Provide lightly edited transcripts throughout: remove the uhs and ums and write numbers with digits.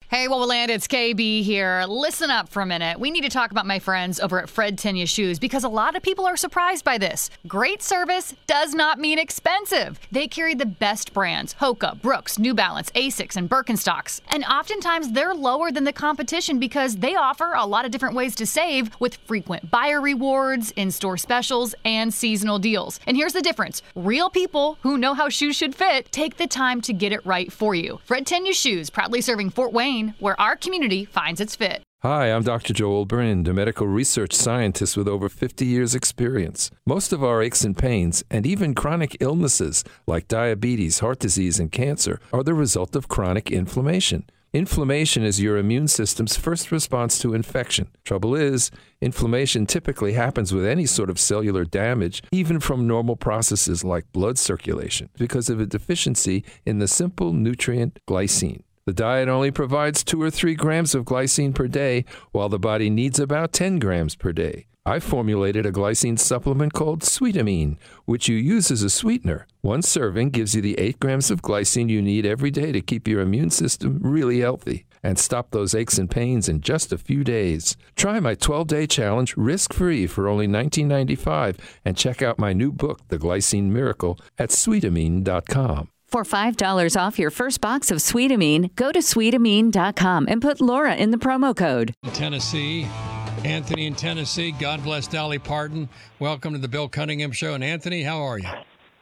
Hey, Wowoland, it's KB here. Listen up for a minute. We need to talk about my friends over at Fred Tenya Shoes because a lot of people are surprised by this. Great service does not mean expensive. They carry the best brands, Hoka, Brooks, New Balance, Asics, and Birkenstocks. And oftentimes they're lower than the competition because they offer a lot of different ways to save with frequent buyer rewards, in-store specials, and seasonal deals. And here's the difference. Real people who know how shoes should fit take the time to get it right for you. Fred Tenya Shoes, proudly serving Fort Wayne, where our community finds its fit. Hi, I'm Dr. Joel Brind, a medical research scientist with over 50 years' experience. Most of our aches and pains, and even chronic illnesses like diabetes, heart disease, and cancer, are the result of chronic inflammation. Inflammation is your immune system's first response to infection. Trouble is, inflammation typically happens with any sort of cellular damage, even from normal processes like blood circulation, because of a deficiency in the simple nutrient glycine. The diet only provides 2 or 3 grams of glycine per day, while the body needs about 10 grams per day. I formulated a glycine supplement called Sweetamine, which you use as a sweetener. One serving gives you the 8 grams of glycine you need every day to keep your immune system really healthy and stop those aches and pains in just a few days. Try my 12-day challenge risk-free for only $19.95 and check out my new book, The Glycine Miracle, at Sweetamine.com. For $5 off your first box of Sweetamine, go to Sweetamine.com and put Laura in the promo code. Tennessee, Anthony in Tennessee. God bless Dolly Parton. Welcome to the Bill Cunningham Show. And Anthony, how are you?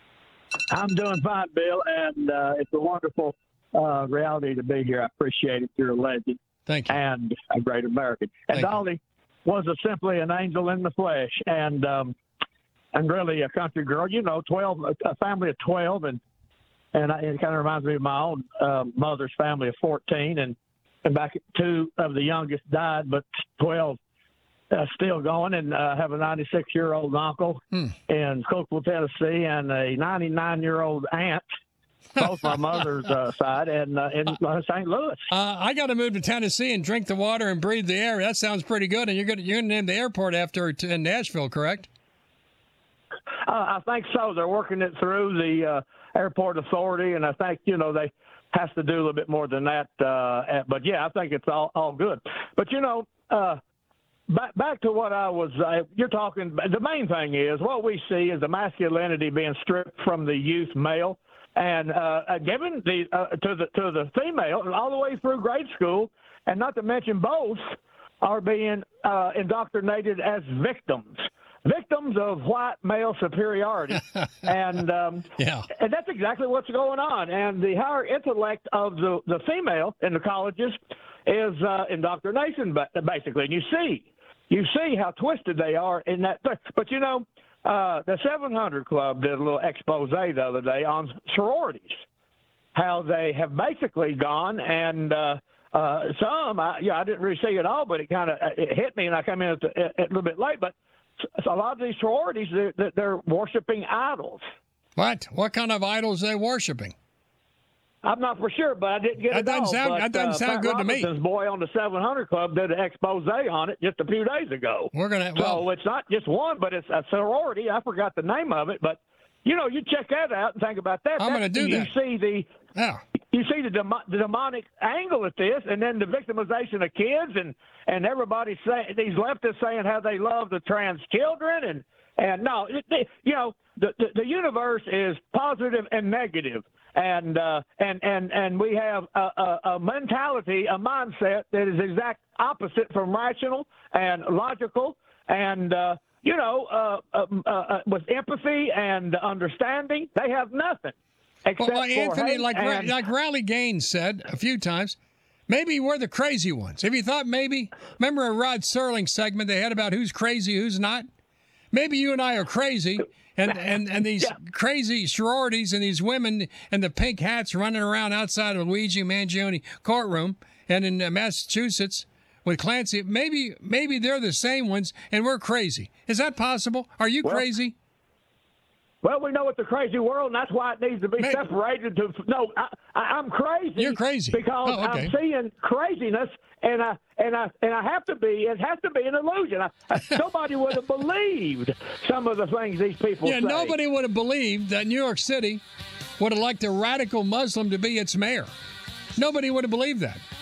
I'm doing fine, Bill, and it's a wonderful reality to be here. I appreciate it. You're a legend. Thank you. And a great American. And Dolly was simply an angel in the flesh, and really a country girl. You know, a family of 12, and it kind of reminds me of my own mother's family of 14, and back 2 of the youngest died, but 12 still going, and have a 96-year-old uncle in Cookeville, Tennessee, and a 99-year-old aunt, both my mother's side, and in St. Louis. I got to move to Tennessee and drink the water and breathe the air. That sounds pretty good. And you're going to name the airport after in Nashville, correct? I think so. They're working it through the airport authority, and I think, they has to do a little bit more than that. But, yeah, I think it's all good. But, back to what I was you're talking – the main thing is what we see is the masculinity being stripped from the youth male and given to the female all the way through grade school, and not to mention both are being indoctrinated as victims of white male superiority. And and that's exactly what's going on. And the higher intellect of the female in the colleges is indoctrination, basically. And you see how twisted they are in that. But, the 700 Club did a little expose the other day on sororities, how they have basically gone and some, I didn't really see it all, but it kind of hit me, and I come in a little bit late, but a lot of these sororities, they're worshiping idols. What? What kind of idols are they worshiping? I'm not for sure, but I didn't get it all. That doesn't sound good to me. Robinson's boy on the 700 Club did an expose on it just a few days ago. So it's not just one, but it's a sorority. I forgot the name of it, but you check that out and think about that. I'm going to do that. You see the demonic angle at this, and then the victimization of kids, and everybody saying these leftists saying how they love the trans children, and no, the universe is positive and negative, and we have a mentality, a mindset that is exact opposite from rational and logical, and with empathy and understanding, they have nothing. Well, Anthony, like Riley Gaines said a few times, maybe we're the crazy ones. Have you thought maybe? Remember a Rod Serling segment they had about who's crazy, who's not? Maybe you and I are crazy, and these crazy sororities and these women in the pink hats running around outside of Luigi Mangione courtroom and in Massachusetts with Clancy. Maybe they're the same ones, and we're crazy. Is that possible? Are you crazy? Well, we know it's a crazy world, and that's why it needs to be separated. I'm crazy. You're crazy because I'm seeing craziness, and I have to be. It has to be an illusion. Nobody would have believed some of the things these people say. Yeah, nobody would have believed that New York City would have liked a radical Muslim to be its mayor. Nobody would have believed that.